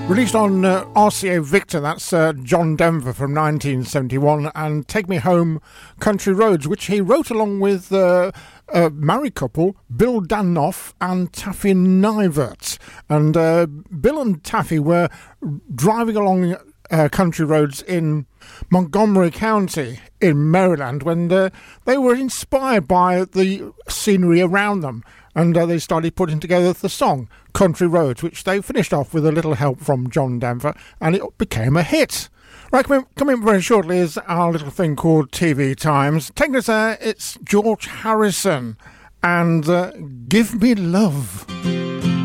Released on RCA Victor, that's John Denver from 1971, and Take Me Home, Country Roads, which he wrote along with a married couple, Bill Danoff and Taffy Nivert. And Bill and Taffy were driving along country roads in Montgomery County in Maryland when they were inspired by the scenery around them. And they started putting together the song Country Roads, which they finished off with a little help from John Denver, and it became a hit. Right, coming very shortly is our little thing called TV Times. Taking us there, it's George Harrison and Give Me Love.